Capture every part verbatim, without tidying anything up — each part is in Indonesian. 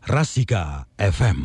Rasika F M.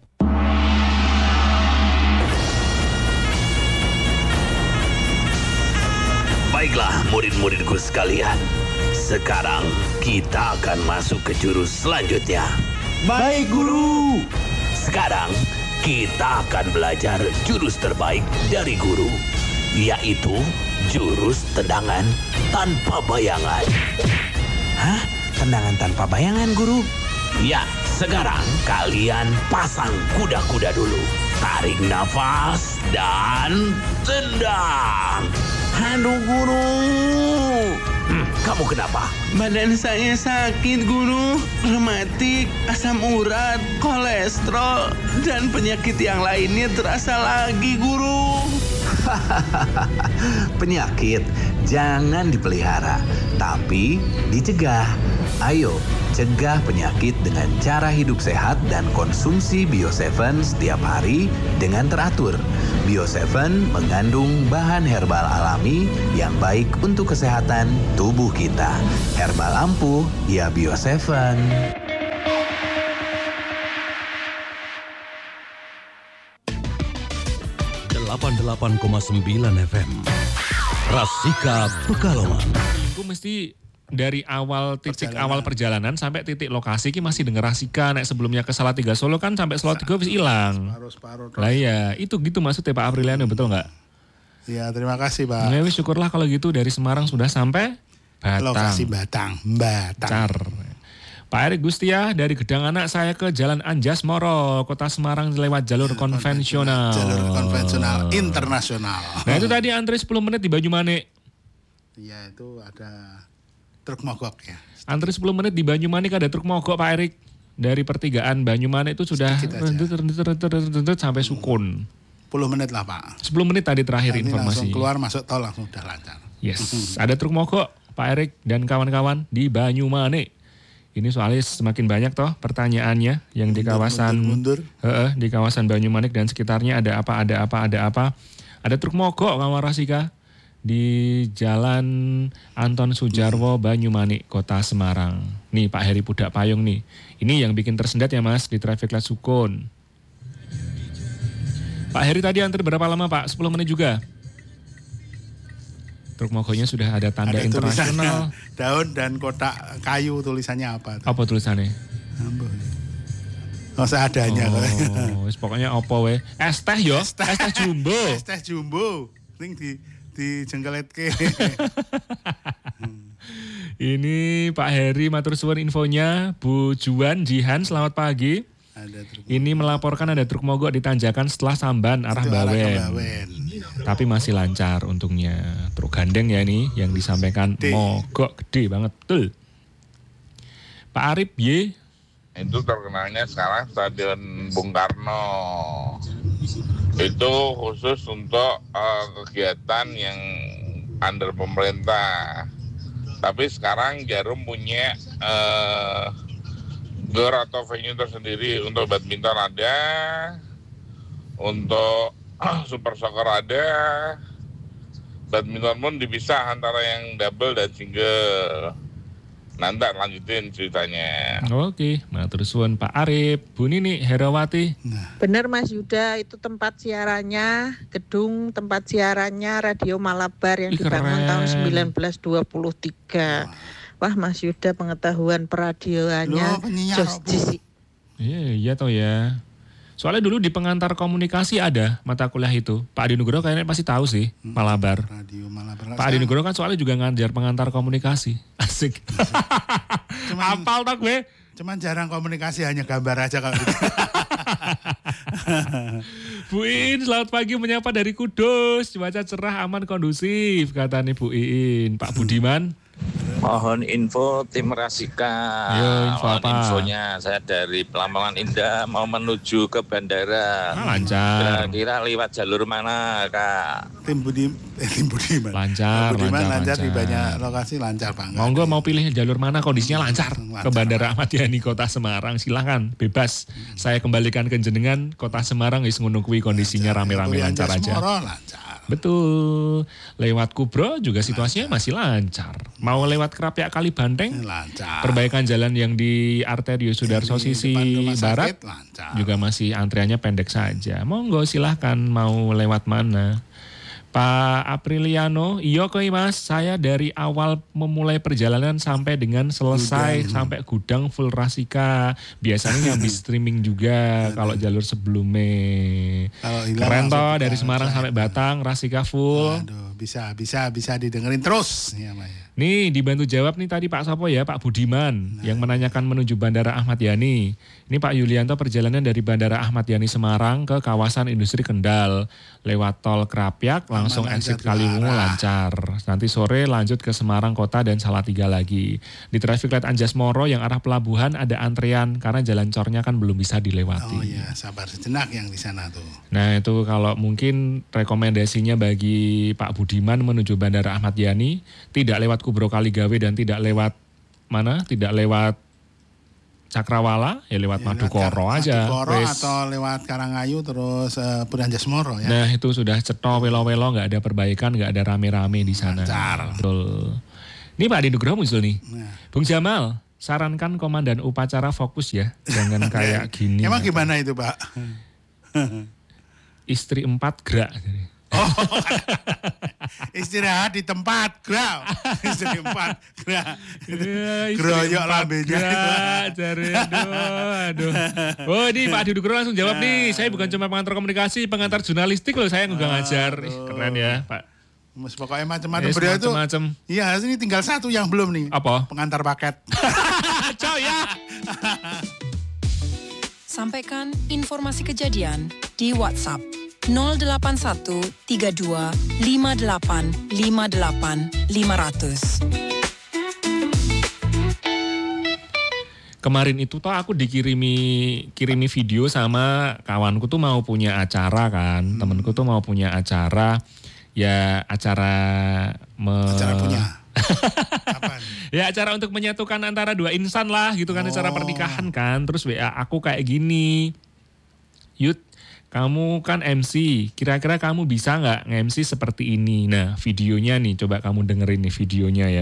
Baiklah murid-muridku sekalian, sekarang kita akan masuk ke jurus selanjutnya. Baik, Guru. Sekarang kita akan belajar jurus terbaik dari guru, yaitu jurus tendangan tanpa bayangan. Hah? Tendangan tanpa bayangan, Guru? Ya, sekarang kalian pasang kuda-kuda dulu. Tarik nafas dan tendang. Aduh, Guru. Hmm, kamu kenapa? Badan saya sakit, Guru. Rematik, asam urat, kolesterol, dan penyakit yang lainnya terasa lagi, Guru. Penyakit jangan dipelihara, tapi dicegah. Ayo, cegah penyakit dengan cara hidup sehat dan konsumsi Bio tujuh setiap hari dengan teratur. Bio tujuh mengandung bahan herbal alami yang baik untuk kesehatan tubuh kita. Herbal ampuh, ya Bio tujuh. delapan puluh delapan koma sembilan F M. Rasika Pekalongan. Aku mesti dari awal titik perjalanan. awal perjalanan sampai titik lokasi ki masih denger Rasika. Nek sebelumnya ke Salatiga Solo kan sampai Salatiga wis hilang. Separuh-separuh. Lah iya, itu gitu maksudnya Pak Apriliano, betul nggak? Iya, terima kasih Pak. Ya wis syukurlah kalau gitu dari Semarang sudah sampai Batang. Lokasi Batang, Batang. Car. Pak Erik Gustia dari Gedang Anak saya ke Jalan Anjas Moro, Kota Semarang lewat jalur Jalur konvensional. Jalur konvensional internasional. Nah itu tadi antri sepuluh menit di Banyumanik. Iya, itu ada truk mogok ya. Antri sepuluh menit di Banyumanik ada truk mogok Pak Erik. Dari pertigaan Banyumanik itu sudah sampai Sukun. sepuluh menit lah Pak. sepuluh menit tadi terakhir Nanti informasi. langsung keluar masuk tol langsung udah lancar. Yes, ada truk mogok Pak Erik dan kawan-kawan di Banyumanik. Ini soalnya semakin banyak toh pertanyaannya yang mundur, di kawasan mundur, mundur. Uh, di kawasan Banyumanik dan sekitarnya ada apa ada apa ada apa. Ada truk mogok kawan Rasika di Jalan Anton Sujarwo Banyumanik Kota Semarang. Nih Pak Heri Pudak Payung nih. Ini yang bikin tersendat ya Mas di traffic light Sukun. Pak Heri tadi antri berapa lama Pak? sepuluh menit juga. Truk mogoknya sudah ada tanda ada internasional. Daun dan kotak kayu tulisannya apa? Tuh? Apa tulisannya? Oh seadanya. Oh, pokoknya apa we? Es teh yo, es teh, es teh jumbo. Es teh jumbo. Ning di di jengkeletke. Ini Pak Heri matur suwun infonya. Bu Juan Jihan selamat pagi. Ada ini melaporkan ada truk mogok di tanjakan setelah Samban arah Bawen. Bawen. Tapi masih lancar untungnya. Truk gandeng ya ini yang disampaikan gede. Mogok gede banget. Betul. Pak Arif Y. Itu terkenalnya sekarang Stadion Bung Karno. Itu khusus untuk uh, kegiatan yang under pemerintah. Tapi sekarang Jarum punya uh, gor atau venue tersendiri untuk badminton ada, untuk super soccer ada, badminton pun dipisah antara yang double dan single. Nanti lanjutin ceritanya. Oke, matur suwun Pak Arif. Bu Nini Herawati. Benar Mas Yuda, itu tempat siarannya, gedung tempat siarannya Radio Malabar yang Ih, dibangun tahun seribu sembilan ratus dua puluh tiga. Wah Mas Yuda pengetahuan peradioannya jos jisi. Iya, iya toh ya. Soalnya dulu di pengantar komunikasi ada mata kuliah itu. Pak Adi Nugroho kayaknya pasti tahu sih, Malabar. Radio Malabar. Pak Adi Nugroho kan soalnya juga ngajar pengantar komunikasi. Asik. Cuman, apal tak gue. Cuman jarang komunikasi, hanya gambar aja kalau gitu. Bu In, selamat pagi menyapa dari Kudus. Cuaca cerah, aman, kondusif, katanya Bu In. Pak Budiman. Mohon info tim Rasika. Yo, info Mohon apa? Infonya saya dari Pelambangan Indah mau menuju ke bandara. Ah, lancar. Kira-kira lewat jalur mana, Kak? Tim Budi, eh, tim Budiman. Lancar, Budiman lancar, lancar, lancar. Di banyak lokasi lancar Pak. Monggo mau pilih jalur mana kondisinya lancar. lancar ke Bandara Ahmad Yani Kota Semarang. Silakan, bebas. Hmm. Saya kembalikan ke jenengan Kota Semarang wis ngono kuwi kondisinya rame-rame lancar aja. Semoro lancar. Betul. Lewat Kubro juga situasinya lancar. Masih lancar. Mau lewat Krapyak Kalibanteng, lancar. Perbaikan jalan yang di Arterio Sudarso sisi barat sakit, juga masih antriannya pendek saja. Monggo silahkan mau lewat mana. Pak Apriliano, iya kok Mas, saya dari awal memulai perjalanan sampai dengan selesai gudang. Sampai gudang full Rasika. Biasanya nyambi streaming juga kalau jalur sebelumnya. Keren toh dari Semarang sampai Batang Rasika full. Aduh, bisa bisa bisa didengerin terus ya, Maya. Nih dibantu jawab nih tadi Pak Sopo ya, Pak Budiman nah. yang menanyakan menuju Bandara Ahmad Yani. Ini Pak Yulianto perjalanan dari Bandara Ahmad Yani Semarang ke kawasan industri Kendal. Lewat tol Krapyak langsung exit Kaliwungu lancar. Nanti sore lanjut ke Semarang Kota dan Salatiga lagi. Di traffic light Anjas Moro yang arah pelabuhan ada antrean karena jalan cornya kan belum bisa dilewati. Oh iya, sabar sejenak yang di sana tuh. Nah itu kalau mungkin rekomendasinya bagi Pak Budiman menuju Bandara Ahmad Yani tidak lewat Kubro Kaligawe dan tidak lewat mana? Tidak lewat Cakrawala, ya lewat ya, Madukoro aja. Madukoro atau lewat Karangayu terus uh, Anjas Moro ya. Nah itu sudah ceto welo-welo, nggak ada perbaikan, nggak ada rame-rame di sana. Lancar. Betul. Ini Pak Adi Nugroho muncul nih. Nah. Bung Jamal, sarankan komandan upacara fokus ya, jangan kayak gini. Emang gimana itu Pak? Istri empat gerak. Oh, istirahat di tempat, gerak. Istri empat, gerak. Geroyok lambenya. Cari, aduh, aduh. Oh, ini Pak Adi Nugroho langsung jawab nih. Saya bukan cuma pengantar komunikasi, pengantar jurnalistik loh. Saya nggak ngajar. Ih, keren ya, Pak. Mas pokoknya macam-macam. Beliau itu. Macam-macam. Iya, ini tinggal satu yang belum nih. Apa? Pengantar paket. Cow ya. Sampaikan informasi kejadian di WhatsApp nol delapan satu tiga dua lima delapan lima delapan lima nol nol. Kemarin itu toh aku dikirimi kirimi video sama kawanku tuh mau punya acara kan. Hmm. Temenku tuh mau punya acara. Ya acara me... Acara punya. Apaan? Ya acara untuk menyatukan antara dua insan lah gitu kan. Oh. Acara pernikahan kan. Terus W A aku kayak gini. Yud, kamu kan M C, kira-kira kamu bisa nggak nge-M C seperti ini? Nah videonya nih, coba kamu dengerin nih videonya ya.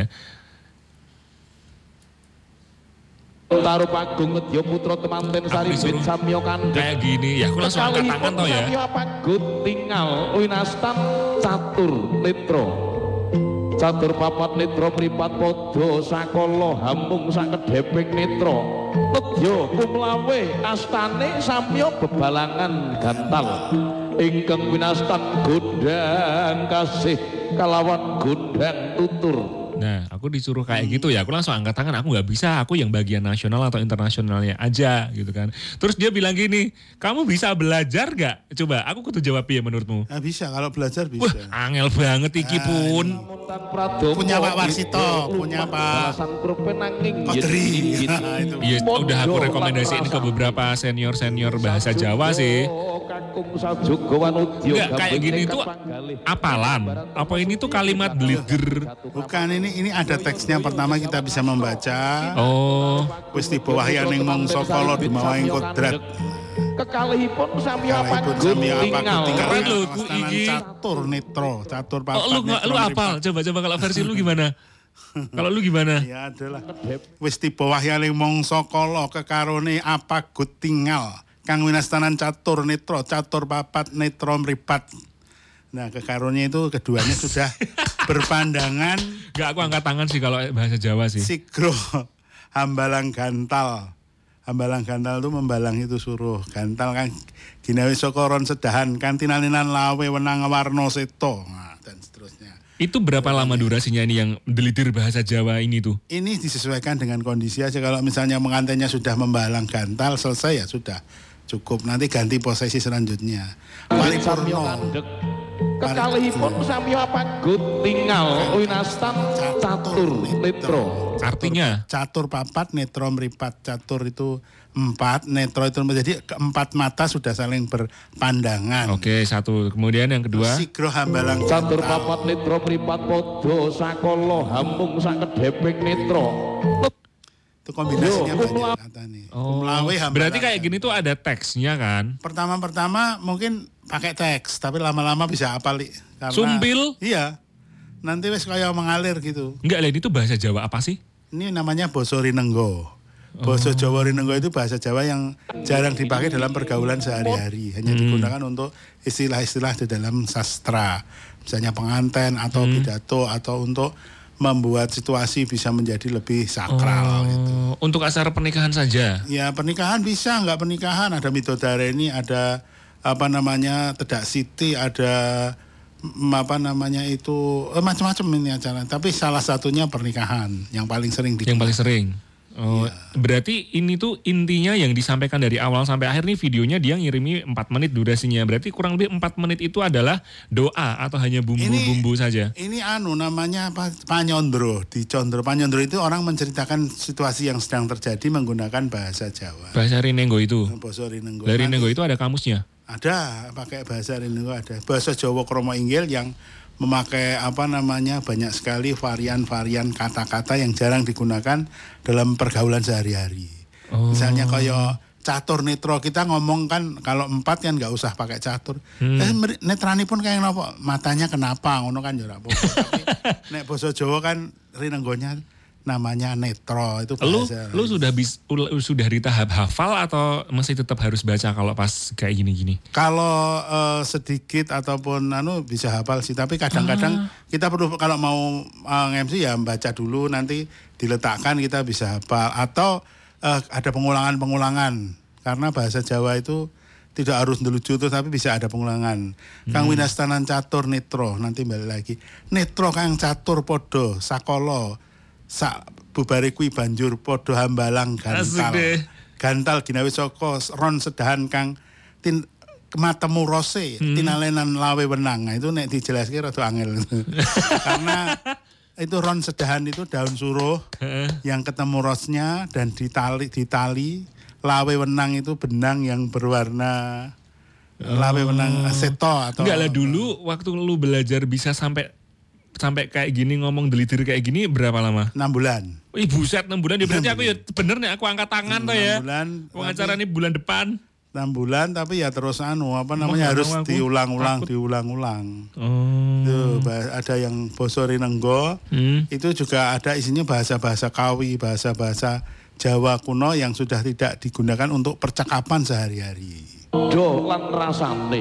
Taruh Pagung Ngedya Putra Temanten Sari Bin Samyo Kandhek. Kayak gini, ya aku langsung angkat tangan toh ya. Samyo Pagut tinggal winastan catur netra. Catur papat netra mripat padha sakala hamung sakedheping netra. Nedya kumlawe astane samya bebalangan gantal. Ingkang winastan gondang kasih kalawan gondang tutur. Nah, aku disuruh kayak gitu ya, aku langsung angkat tangan, aku nggak bisa, aku yang bagian nasional atau internasionalnya aja gitu kan. Terus dia bilang gini, kamu bisa belajar nggak? Coba, aku kudu jawab ya menurutmu. Nah, bisa, kalau belajar bisa. Wah, angel banget iki pun. Punya Pak Warsito, punya Pak Kodri. Iya, udah aku rekomendasiin ke beberapa senior-senior bahasa Jawa sih. Enggak, kayak gini tuh apalan. Apa ini tuh kalimat delider? Bukan, ini ini ada teksnya. Pertama kita bisa membaca. Oh. Wis tiba wahyaning mangsa kala dumawahing kodrat. Kekalihipun samya Pagut tinggal. Keren lho iki. Catur netra, catur papat. Oh, lu lu apal? Coba coba kalau versi lu gimana? Kalau lu gimana? Ya adalah. Wis tiba wahyaning mangsa kala kekarone Apagut tinggal. Kang winastanan catur netra, catur papat netra mripat. Nah, kekaronnya itu keduanya sudah berpandangan. Enggak, aku angkat tangan sih kalau bahasa Jawa sih. Sigro hambalang gantal. Hambalang gantal itu membalang itu suruh. Gantal kan ginawi sokoron sedahan kantinaninan lawe wenang warna seto. Nah, dan seterusnya. Itu berapa lama durasinya ini yang delidir bahasa Jawa ini tuh? Ini disesuaikan dengan kondisi aja. Kalau misalnya pengantinnya sudah membalang gantal, selesai ya sudah. Cukup, nanti ganti posisi selanjutnya. Paripurno. Kekalihipun samya Pagut tinggal winastan catur netra. Artinya? Catur papat, netra mripat. Catur itu empat, netra itu menjadi keempat mata sudah saling berpandangan. Oke, satu. Kemudian yang kedua? Sigro hambalang catur papat netra mripat padha sakala hamung sakedheping netra. Itu kombinasinya banyak kata nih. Oh, berarti kayak gini tuh ada teksnya kan? Pertama-pertama mungkin pakai teks, tapi lama-lama bisa hafal. Karena, Sumpil? Iya. Nanti wis kaya mengalir gitu. Enggak, lain itu bahasa Jawa apa sih? Ini namanya Basa Rinenggo. Basa oh. Jawa Rinenggo itu bahasa Jawa yang jarang dipakai dalam pergaulan sehari-hari. Hanya hmm. digunakan untuk istilah-istilah di dalam sastra. Misalnya pengantin atau hmm. pidato atau untuk membuat situasi bisa menjadi lebih sakral. Oh, gitu. Untuk acara pernikahan saja? Ya pernikahan bisa, nggak pernikahan. Ada Midodareni, ada apa namanya Tedak Siti, ada apa namanya itu eh, macam-macam ini acara. Tapi salah satunya pernikahan yang paling sering digunakan. Yang paling sering. Oh, ya. Berarti ini tuh intinya yang disampaikan dari awal sampai akhir nih videonya dia ngirimi empat menit durasinya. Berarti kurang lebih empat menit itu adalah doa atau hanya bumbu-bumbu saja? Ini anu namanya apa? Panyondro. Di Condro Panyondro itu orang menceritakan situasi yang sedang terjadi menggunakan bahasa Jawa. Bahasa Rinenggo itu? Bahasa Rinenggo. Dari Rinenggo itu ada kamusnya? Ada, pakai bahasa Rinenggo ada. Bahasa Jawa Kromo Inggil yang memakai apa namanya banyak sekali varian-varian kata-kata yang jarang digunakan dalam pergaulan sehari-hari. Oh. Misalnya kayak catur netro, kita ngomong kan kalau empat kan nggak usah pakai catur. Hmm. Eh, netrani pun kayak apa? Matanya kenapa? Ngono kan ya apa. Tapi nek basa Jawa kan Rinenggonya namanya netro itu bahasa. Lu, lu sudah bis, sudah di tahap hafal atau masih tetap harus baca kalau pas kayak gini-gini? Kalau uh, sedikit ataupun anu bisa hafal sih, tapi kadang-kadang ah. kita perlu kalau mau uh, nge-M C ya baca dulu, nanti diletakkan kita bisa hafal atau uh, ada pengulangan-pengulangan karena bahasa Jawa itu tidak harus ndelucu tuh, tapi bisa ada pengulangan. Hmm. Kang Winastanan catur netro, nanti balik lagi. Netro kang catur podo sakolo. Sak bubare kuwi banjur padha hambalang gantal. Gantal ginawi saka ron sedahan kang tin kematemu rose, hmm. tinalenan lawe wenang. Nah, itu nek dijelaske rada angel. Karena itu ron sedahan itu daun suruh yang ketemu rosnya dan ditali ditali, lawe wenang itu benang yang berwarna oh. lawe wenang seto atau enggak lah dulu waktu lu belajar bisa sampai sampai kayak gini ngomong delitir kayak gini berapa lama? enam bulan. Ih buset enam bulan ya berarti aku ya bener nih aku angkat tangan tuh ya. enam bulan. Pengacara ini bulan depan. enam bulan tapi ya terus anu apa namanya oh, harus diulang-ulang diulang-ulang. Oh. Tuh, ada yang basa Rinenggo. Hmm. Itu juga ada isinya bahasa-bahasa Kawi, bahasa-bahasa Jawa kuno yang sudah tidak digunakan untuk percakapan sehari-hari. Do lan rasane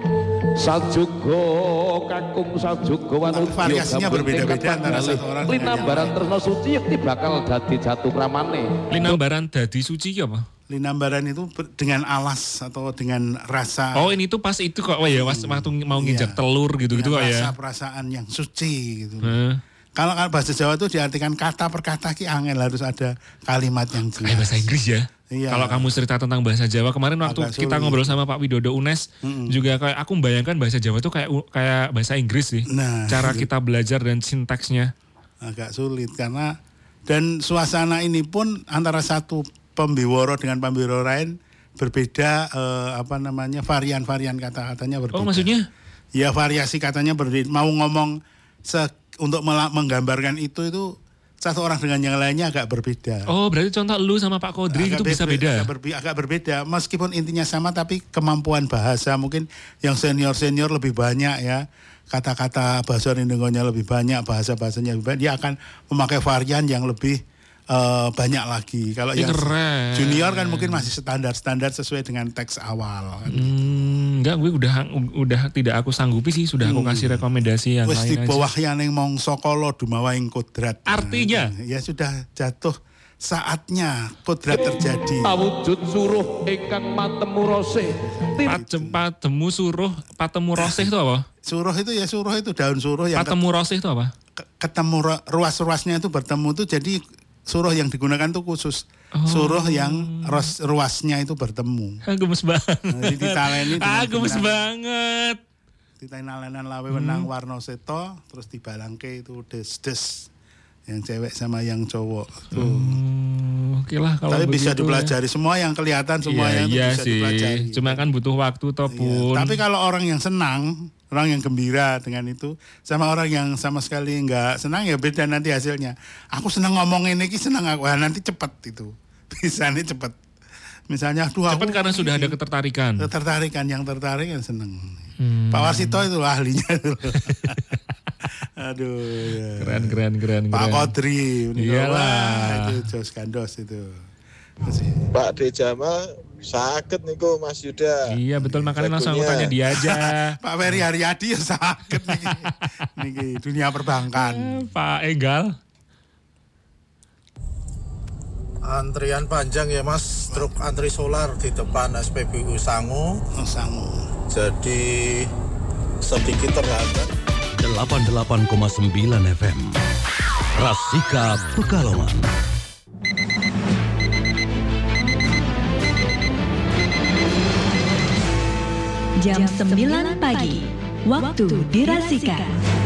Sajugo kakung sajugo wanudya variasinya berbeda-beda antara satu orang dengan Linambaran tresna suci yakti bakal dadi jatuh kramane. Linambaran dadi suci apa? Linambaran itu dengan alas atau dengan rasa. Oh ini tuh pas itu kok, oh ya waktu mau nginjak iya. telur gitu-gitu kok ya. Rasa perasaan yang suci gitu. Hmm. Kalau bahasa Jawa itu diartikan kata per kata ki angel, harus ada kalimat yang jelas. Kayak bahasa Inggris ya? Iya. Kalau kamu cerita tentang bahasa Jawa kemarin waktu agak kita sulit. Ngobrol sama Pak Widodo U N E S mm-hmm. juga kayak aku membayangkan bahasa Jawa itu kayak kayak bahasa Inggris sih. Nah, cara itu. kita belajar dan sintaksnya agak sulit karena dan suasana ini pun antara satu pembiworo dengan pembiworo lain berbeda eh, apa namanya varian-varian kata-katanya berbeda. Oh maksudnya? Ya variasi katanya berbeda. Mau ngomong se- untuk menggambarkan itu itu satu orang dengan yang lainnya agak berbeda. Oh, berarti contoh lu sama Pak Kodri agak itu bisa beda? Agak, berbe- agak berbeda, meskipun intinya sama tapi kemampuan bahasa mungkin yang senior-senior lebih banyak ya. Kata-kata bahasa Rinenggonya lebih banyak, bahasa-bahasanya lebih banyak. Dia akan memakai varian yang lebih uh, banyak lagi. Kalau yang keren. Junior kan mungkin masih standar-standar sesuai dengan teks awal. Kan. Hmm, enggak, gue udah udah tidak aku sanggupi sih, sudah aku kasih rekomendasi yang Wes lain aja. Wes bawah yaning mongso kala dumawaing kodrat. Artinya? Nah, ya sudah jatuh saatnya kodrat terjadi. Awujud suruh ingkang matemu roseh. Patem patemu suruh, patemu roseh itu apa? Suruh itu ya suruh itu daun suruh yang patemu roseh itu apa? Ketemu ruas-ruasnya itu bertemu tuh jadi suruh yang digunakan tuh khusus. Oh. Suruh yang ros, ruasnya itu bertemu. Ah, gemes banget. Nah, ditaleni ah, gemes banget. Ditalenan lawe wenang hmm. warna seto, terus dibalangke itu des-des. Yang cewek sama yang cowok tuh. Hmm, oke lah kalau tapi bisa dipelajari ya. Semua yang kelihatan semuanya iya, itu iya bisa sih. dipelajari. Cuma kan butuh waktu toh pun. Iya. Tapi kalau orang yang senang, orang yang gembira dengan itu, sama orang yang sama sekali nggak senang ya beda nanti hasilnya. Aku senang ngomong ini, senang aku, nah, nanti cepat itu, bisa nih cepat. Misalnya, dua cepat karena sudah ada ketertarikan. Ketertarikan, yang tertarik yang seneng. Hmm. Pak Warsito itu ahlinya. Aduh. Ya. Keren, keren, keren. Pak keren. Kodri. Iyalah. Itu Jos Gandos itu. Masih. Pak D. Jamal sakit niku Mas Yuda. Iya betul, makanya langsung aku tanya dia aja. Pak Ferry Haryadi ya sakit nih. Niki dunia perbankan. Pak Enggal. Antrian panjang ya Mas, truk antri solar di depan S P B U Sangu. Sangu. Jadi sedikit terhambat. delapan puluh delapan koma sembilan F M. Rasika Pekalongan. Jam sembilan pagi, waktu di Rasika.